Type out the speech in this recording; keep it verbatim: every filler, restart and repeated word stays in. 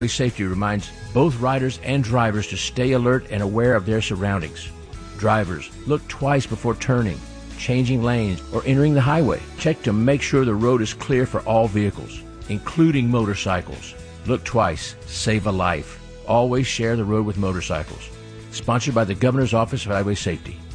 Safety reminds both riders and drivers to stay alert and aware of their surroundings. Drivers, look twice before turning, changing lanes, or entering the highway. Check to make sure the road is clear for all vehicles, including motorcycles. Look twice, save a life. Always share the road with motorcycles. Sponsored by the Governor's Office of Highway Safety.